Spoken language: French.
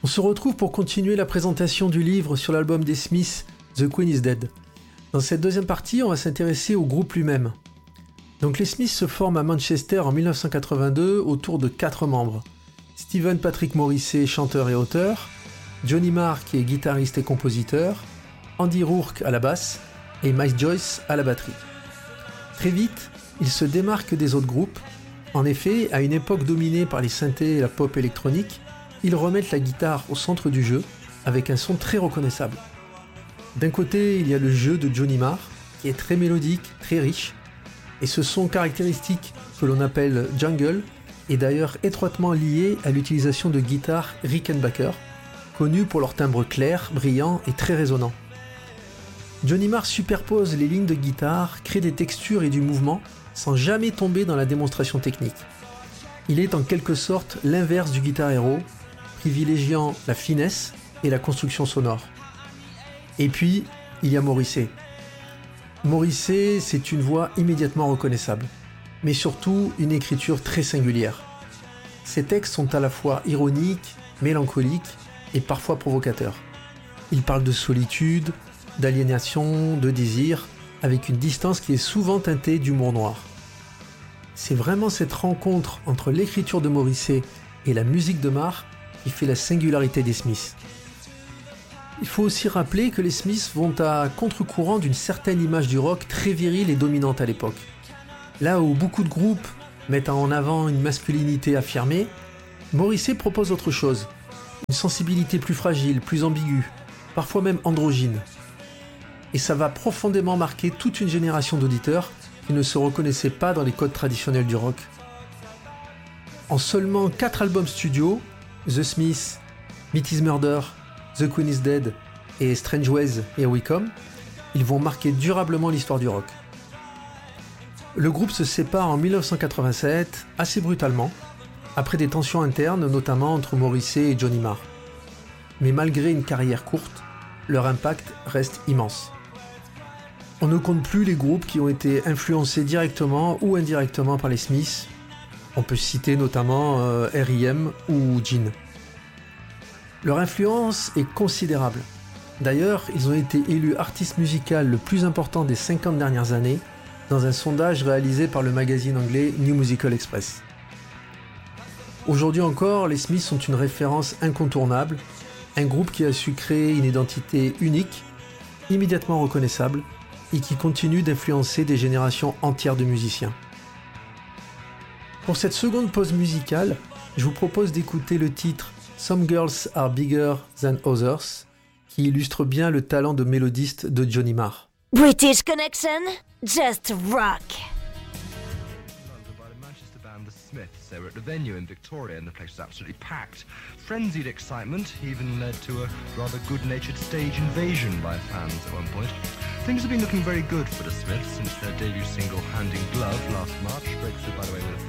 On se retrouve pour continuer la présentation du livre sur l'album des Smiths, The Queen is Dead. Dans cette deuxième partie, on va s'intéresser au groupe lui-même. Donc les Smiths se forment à Manchester en 1982 autour de 4 membres. Stephen Patrick Morrissey, chanteur et auteur, Johnny Marr qui est guitariste et compositeur, Andy Rourke à la basse et Mike Joyce à la batterie. Très vite, ils se démarquent des autres groupes. En effet, à une époque dominée par les synthés et la pop électronique, ils remettent la guitare au centre du jeu avec un son très reconnaissable. D'un côté, il y a le jeu de Johnny Marr qui est très mélodique, très riche, et ce son caractéristique que l'on appelle jungle est d'ailleurs étroitement lié à l'utilisation de guitares Rickenbacker, connues pour leur timbre clair, brillant et très résonnant. Johnny Marr superpose les lignes de guitare, crée des textures et du mouvement sans jamais tomber dans la démonstration technique. Il est en quelque sorte l'inverse du guitar hero, privilégiant la finesse et la construction sonore. Et puis, il y a Morrissey. Morrissey, c'est une voix immédiatement reconnaissable, mais surtout une écriture très singulière. Ses textes sont à la fois ironiques, mélancoliques et parfois provocateurs. Il parle de solitude, d'aliénation, de désir, avec une distance qui est souvent teintée d'humour noir. C'est vraiment cette rencontre entre l'écriture de Morrissey et la musique de Marr qui fait la singularité des Smiths. Il faut aussi rappeler que les Smiths vont à contre-courant d'une certaine image du rock très virile et dominante à l'époque. Là où beaucoup de groupes mettent en avant une masculinité affirmée, Morrissey propose autre chose, une sensibilité plus fragile, plus ambiguë, parfois même androgyne. Et ça va profondément marquer toute une génération d'auditeurs qui ne se reconnaissaient pas dans les codes traditionnels du rock. En seulement 4 albums studio, The Smiths, Meat is Murder, The Queen is Dead et Strange Ways, Here We Come, ils vont marquer durablement l'histoire du rock. Le groupe se sépare en 1987, assez brutalement, après des tensions internes, notamment entre Morrissey et Johnny Marr. Mais malgré une carrière courte, leur impact reste immense. On ne compte plus les groupes qui ont été influencés directement ou indirectement par les Smiths. On peut citer notamment R.E.M. ou Gin. Leur influence est considérable. D'ailleurs, ils ont été élus artistes musicaux le plus important des 50 dernières années dans un sondage réalisé par le magazine anglais New Musical Express. Aujourd'hui encore, les Smiths sont une référence incontournable, un groupe qui a su créer une identité unique, immédiatement reconnaissable, et qui continue d'influencer des générations entières de musiciens. Pour cette seconde pause musicale, je vous propose d'écouter le titre Some Girls Are Bigger Than Others, qui illustre bien le talent de mélodiste de Johnny Marr. British Connection, just rock. They were at the venue in Victoria and the place was absolutely packed. Frenzied excitement even led to a rather good-natured stage invasion by fans at one point. Things have been looking very good for the Smiths since their debut single Hand in Glove last March, breakthrough by the way with a